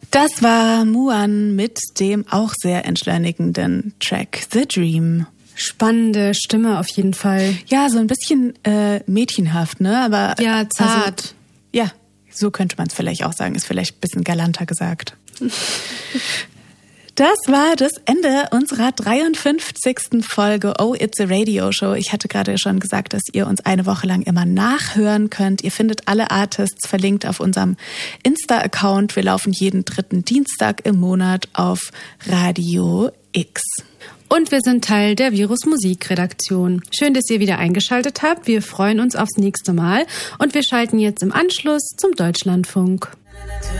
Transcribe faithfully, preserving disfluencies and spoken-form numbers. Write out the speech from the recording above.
Das war Muan mit dem auch sehr entschleunigenden Track The Dream. Spannende Stimme auf jeden Fall. Ja, so ein bisschen äh, mädchenhaft, ne? Aber ja, zart. Also, ja, so könnte man es vielleicht auch sagen. Ist vielleicht ein bisschen galanter gesagt. Das war das Ende unserer dreiundfünfzigsten Folge Oh, It's a Radio Show. Ich hatte gerade schon gesagt, dass ihr uns eine Woche lang immer nachhören könnt. Ihr findet alle Artists verlinkt auf unserem Insta-Account. Wir laufen jeden dritten Dienstag im Monat auf Radio X. Und wir sind Teil der Virus Musik Redaktion. Schön, dass ihr wieder eingeschaltet habt. Wir freuen uns aufs nächste Mal und wir schalten jetzt im Anschluss zum Deutschlandfunk.